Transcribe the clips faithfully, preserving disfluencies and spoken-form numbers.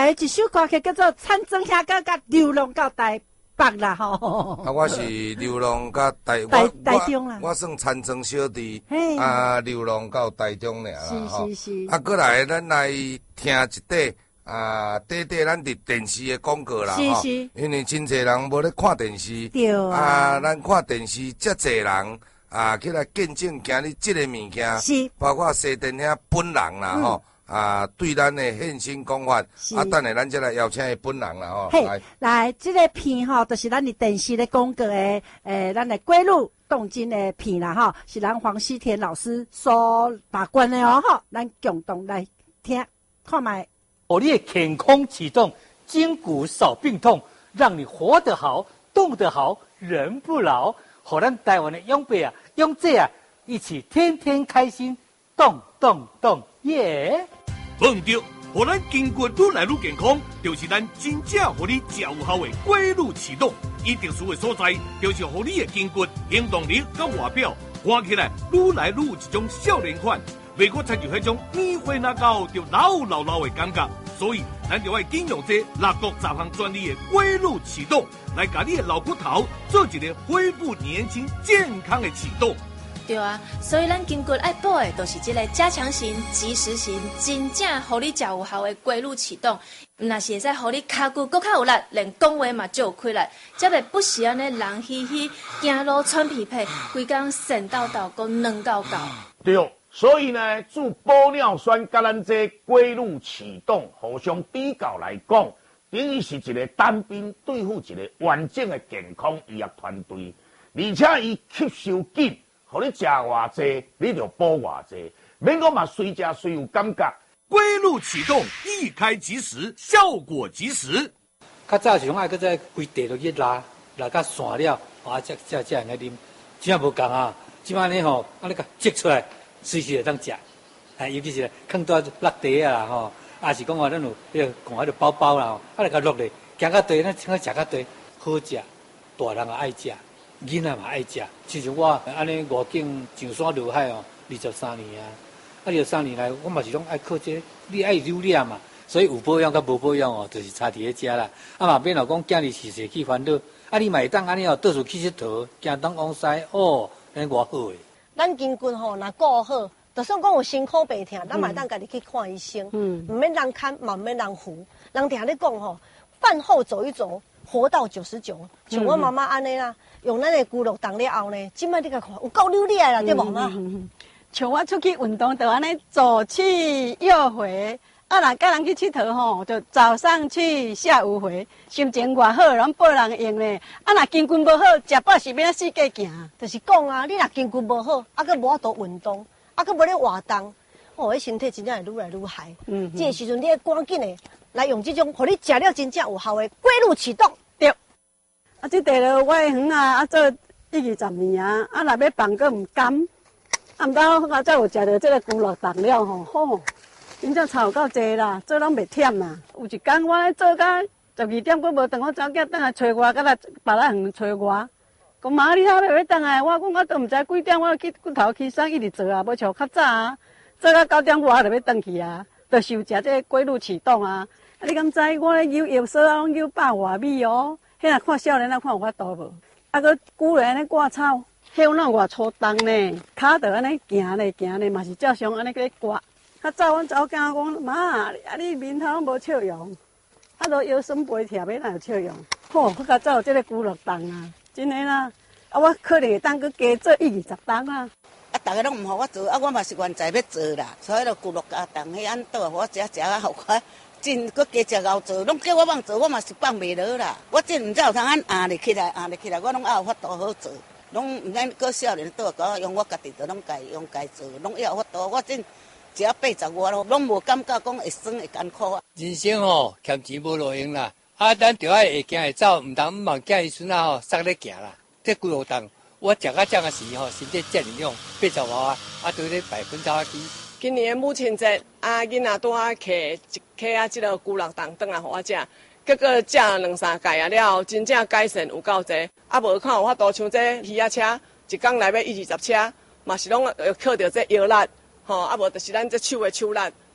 来一首歌曲叫做《参庄兄哥甲流浪到台北》啦吼。 啊，我是流浪到台台台中啦， 我算参庄小弟，啊，流浪到台中尔啦吼。是是是。 啊，过来咱来听一底。啊，短短咱伫电视的广告啦，吼，因为真侪人无咧看电视， 对啊， 啊，咱看电视遮侪人啊，起来见证今日即个物件， 是， 包括西电兄本人啦，吼、嗯，啊，对咱的献身讲法，啊，等下咱再来邀请伊本人啦，吼， 来，来，即、这个片吼，就是咱伫电视咧广告的，诶，咱的归路动金的片啦，吼，是咱黄西田老师所把关的哦，吼，咱共同来听看卖。 我你的健康启动，筋骨少病痛，让你活得好，动得好，人不老。和咱台湾的永辈啊、永姐啊，一起天天开心，动动动，耶！ 碰到，和咱筋骨愈来愈健康，就是咱真正和你最有效的规律启动。伊特殊的所在，就是和你的筋骨行动力甲外表看起来愈来愈有一种少年款。袂阁参照迄种年岁那高就老老老的感觉，所以咱就要应用这六国十项专利的规律启动，来甲你的老骨头做一个恢复年轻健康的启动。 对啊，所以咱筋骨爱补的，都是这个加强型、及时型，真正互你较有效的规律启动。若是会使互你骹骨搁较有力，连讲话嘛就有开力，才袂不时安尼人嘻嘻，走路喘屁屁，规工神叨叨，搁软到到。 对。所以呢，做玻尿酸甲咱这规律启动互相比较来讲，等于是一个单兵对付一个完整的健康医学团队，而且伊吸收紧，互你食偌济，你就补偌济，免讲嘛随食随有感觉。 规律启动，一开即时，效果即时。 较早是讲爱搁再规地落去拉，拉到散了，啊，才才才用来啉，真无共啊！即摆呢吼，啊，你甲挤出来。随时会当食，哎，尤其是放到落地啊吼，啊是讲话咱有迄个讲迄个包包啦，啊来甲落咧，行到地咱请个食到地，好食，大人也爱食，囡仔嘛爱食。亲像我安尼外景上山下海哦，二十三年啊，啊二十三年来，我嘛是拢爱靠这，你爱留念嘛，所以有保养甲无保养哦，就是差伫咧遮啦。啊嘛免老讲今日是谁去烦恼，啊你嘛会当安尼哦，到处去佚佗，行东往西哦，安尼偌好诶。 咱筋骨吼，若顾好，就算讲有辛苦病痛，咱嘛当家己去看医生，嗯，唔免人看，嘛唔免人扶。人听咧讲吼，饭后走一走，活到九十九。像我妈妈安尼啦，用咱的骨肉当了后呢，即摆你甲看，有够流利啦，对无嘛？ 像我出去运动，就安尼左去右回。啊，若甲人去佚佗吼，就早上去，下午回，心情偌好，拢报人用咧。啊，若筋骨无好，食饱是要四界行。 就是讲啊，你若筋骨无好，啊，佮无法度运动，啊，佮无咧活动，哦，迄身体真正会愈来愈害。嗯，这个时阵你要赶紧的来用这种，互你食了真正有效的规律启动。 对。啊，这地了我的园啊，啊做一二十年啊，啊若要放个唔甘，啊毋到我才有食到这个骨肉冻了吼，好。真正差有够济啦，做拢袂忝啦。有一天我咧做到十二点，我无等我查某囝倒来找我，甲来别来远找我。讲妈，你how要倒来？我讲我都毋知几点，我去骨头起身一直做啊，无像较早啊，做到九点外就要倒去啊，就受食这个规律启动啊。啊，你敢知我咧游药所啊，拢游百外米哦。迄若看少年啊，看有法度无？啊，佮久来安尼挂草，迄有哪偌粗重呢？骹着安尼行咧行咧，嘛是照常安尼去挂。较早阮查某囝讲妈，啊你面头拢无笑容，啊都腰酸背痛，要哪有笑容？吼，我较早有这个骨肉冻啊，真诶啦。啊，我可能会当佮加做一二十冻啊。 啊，逐个拢毋互我做，啊，我嘛是原在要做啦，所以就骨肉加冻，迄安倒互我食食啊，互我真佮加食熬做，拢叫我放做，我嘛是放袂落啦。我真毋知有通安压咧起来，压咧起来，我拢还有法度好做，拢毋免搁少年倒甲我用，我家己就拢家用家做，拢还有法度，我真。只要八十外咯，拢无感觉讲会酸会艰苦啊。 人生吼，欠钱无路用啦，啊，咱着爱会行会走，毋通毋茫囝伊孙仔吼，塞咧行啦。这骨肉冻，我食到这个时吼，身体正能量，八十外啊，啊，对咧百分之几。 今年母亲节，啊，囡仔拄啊摕一克啊，即个骨肉冻转来互我食，结果食两三届啊了，真正改善有够济。啊，无看有法度像这鱼仔车，一工内要一二十车，嘛是拢靠着这腰力。吼，啊无就是咱这手的手力，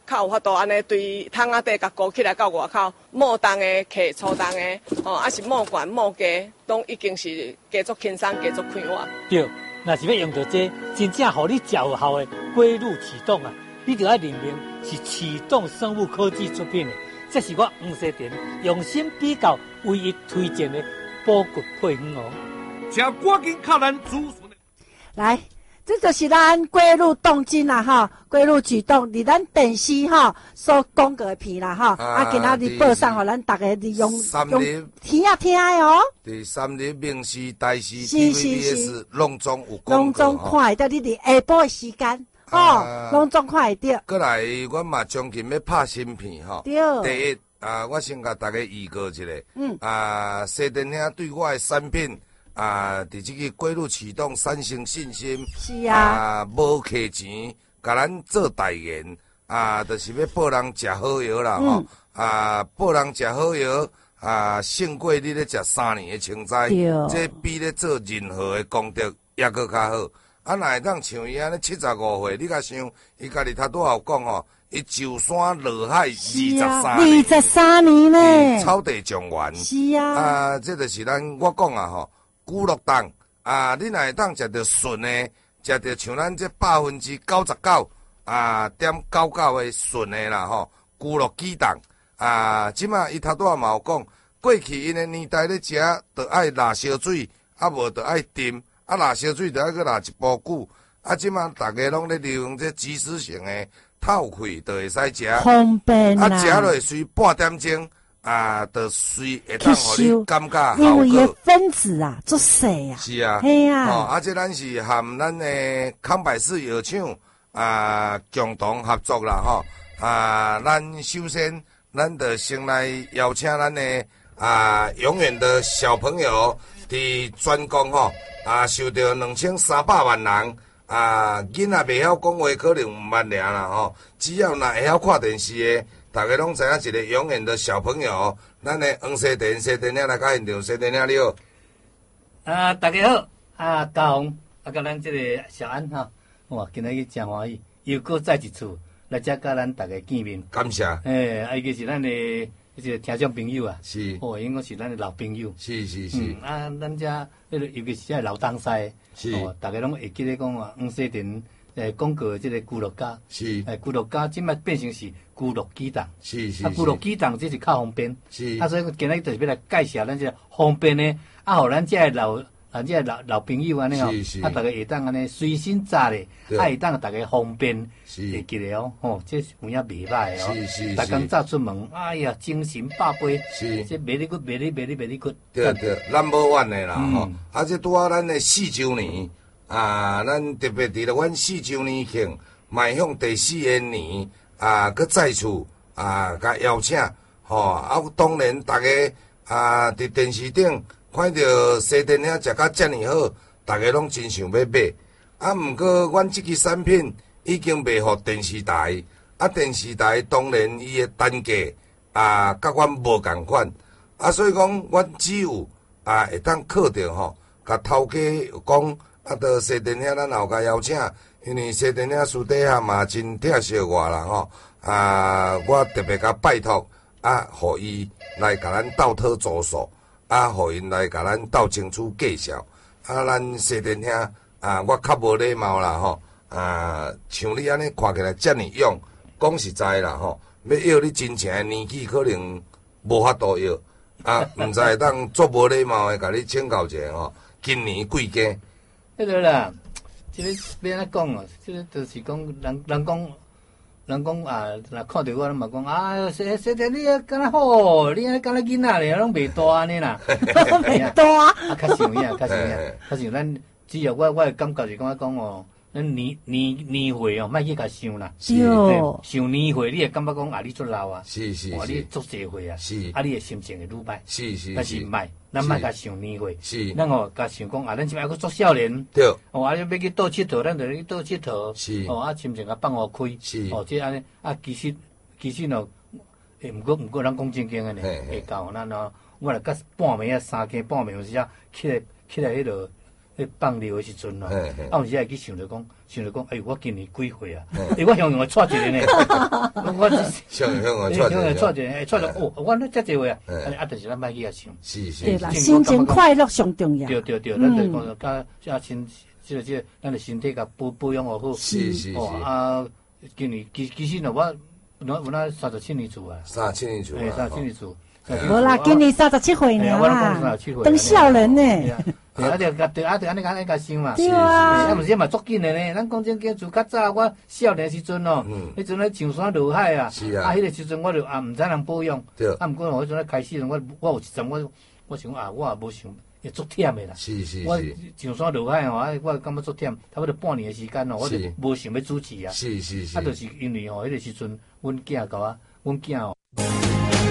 较有法度安尼对桶仔底甲勾起来到外口，末重的、客粗重的，哦，还是末悬末低，拢已经是加足轻松、加足快活。 对，若是要用到这真正互你较有效的龟乳启动啊，你就要认明是启动生物科技出品的，这是我黄世田用心比较唯一推荐的补骨配方哦。 请赶紧靠咱子孙来。这就是咱龟乳冻精啦，哈，龟乳启动，伫咱电视哈所讲过的片啦，哈，啊，今仔日报上，互咱大家利用用听啊听的哦。 第三日明视、台视、T V B S 拢总有讲过， 拢总看会到，你伫下晡的时间，哦，拢总看会到。 过来，阮嘛将近要拍新片吼。 对。 第一啊，我先甲大家预告一下，嗯，啊，西电兄对我的产品。啊！伫即个龟乳启动产生信心， 是啊， 啊，无客钱，甲咱做代言，啊，就是要报人食好药啦，吼、嗯，啊，报人食好药，啊，胜过你咧食三年的青菜，这比咧做任何的功德也搁较好。啊，若会当像伊安尼七十五岁，你甲想，伊家己头拄有讲吼，伊上山落海二十三年， 二十三年呢， 草地状元， 是啊， 啊，这就是咱我讲啊吼。骨碌冻啊，你若会当食着纯的，食着像咱这百分之九十九啊点九九的纯的啦吼，骨碌鸡冻啊，即马伊头拄仔嘛有讲，过去因的年代咧食，着爱辣烧水，啊无着爱炖，啊辣烧水着爱去辣一煲久，啊即马大家拢咧利用这即时性的透气，就会使食， 方便啊食落随半点钟。啊，就随会当互你感觉效果， 因为伊的分子啊，足细啊， 是啊， 嘿啊， 哦，啊，这咱是含咱的康百氏药厂啊共同合作啦，吼，啊，咱首先，咱就先来邀请咱的啊永远的小朋友伫全国吼啊受到两千三百万人啊囡仔袂晓讲话，可能毋捌尔啦，吼，只要若会晓看电视的。大家拢知影一个永远的小朋友，咱的黄世田、世田兄来到现场，世田兄你好。 啊，大家好，啊，嘉宏，啊，甲咱这个小安哈，哇，今日真欢喜，又搁再一次来遮甲咱大家见面。 感谢。 诶，啊，伊个是咱的一个听众朋友啊， 是。 哦，应该是咱的老朋友。 是是是。 嗯，啊，咱遮迄个尤其是遮老东西， 是。 哦，大家拢会记得讲啊，黄世田。诶，广告即个咕噜加是， 诶，咕噜加即摆变成是咕噜鸡蛋， 是是， 啊，咕噜鸡蛋即是较方便， 是， 啊，所以今日就是要来介绍咱即个方便的，啊，互咱即个老，啊，即个老老朋友安尼吼，啊，大家会当安尼随身揸咧，啊，会当大家方便，会记得哦，吼，这有影袂歹哦， 是是， 逐工早出门，哎呀，精神百倍， 是， 这美丽骨，美丽美丽美丽骨， 对对 ，number one 的啦吼，啊，这拄啊，咱的四周年。啊，咱特别伫咧阮四周年庆，迈向第四个年，啊，搁再次啊，甲邀请，吼、哦，啊，当然大家啊，伫电视顶看到西电兄食甲遮尔好，大家拢真想要买。啊，毋过阮即支产品已经卖互电视台，啊，电视台当然伊的单价啊，甲阮无共款，啊，所以讲阮只有啊，会当靠着吼，甲头家讲。啊，到西电兄，咱后甲邀请，因为西电兄私底下嘛真疼惜我啦吼。啊，我特别甲拜托，啊，互伊来甲咱斗讨助数，啊，互因来甲咱斗争取介绍。啊，咱西电兄，啊，我较无礼貌啦吼。啊，像你安尼看起来遮尔勇，讲实在啦吼，要要你真正的年纪可能无法度要。啊，毋知会当做无礼貌的甲你请教一下吼。今年贵庚？ 迄个啦，即、这个要安怎讲哦？即、这个就是讲，人人讲，人讲啊，若看到我，咱嘛讲啊，说说着你敢若好，你安敢若囡仔咧，拢袂大安尼啦， 袂大。 啊，较像影，较像影，较像咱只要我我感觉是讲讲哦，咱年年年岁哦，莫去甲想啦。 是。 想年岁，你会感觉讲啊，你足老啊， 是是是， 哇，你足济岁啊， 是， 啊，你的心情会愈歹。 是是， 但是毋歹。咱莫甲想年岁， 是， 咱哦甲想讲啊，咱即摆还佫做少年， 对， 哦，啊，要去倒佚佗，咱就去倒佚佗， 是， 哦，啊，心情甲放互开， 是， 哦，即安尼，啊，其实其实喏，诶，毋过毋过，咱讲正经诶呢，会到咱喏，我来甲半暝啊，三更半暝有时啊，起来起来迄落咧放尿的时阵咯，啊，有时会去想着讲，想着讲，哎，我今年几岁啊？哎，我向向我带一个呢，我向向我带一个，带一个，哎，带着哦，我那遮济岁啊，啊，但是咱莫去遐想， 是是， 对啦，心情快乐上重要。 对对对，咱就讲甲甲身，即个即个，咱的身体甲保保养好好。 是是是。 哦啊，今年其其实呢，我我我那三十七年做啊， 三十七年做， 哎，三十七年做。 无啦，今年三十七岁呢啦，当少人呢。 对啊，着甲对啊，着安尼安尼甲想嘛。 对啊。 啊，毋是嘛，足紧的呢。咱讲正经，自较早我少年时阵哦，迄阵咧上山落海啊，啊，迄个时阵我就啊毋知人保养。对。啊，毋过我迄阵咧开始，我我有一阵我我想啊，我也无想，也足忝的啦。是是是。我上山落海吼，啊，我感觉足忝，差不多半年的时间哦，我就无想要主持啊。是是是。啊，就是因为吼，迄个时阵，阮囝甲我，阮囝哦。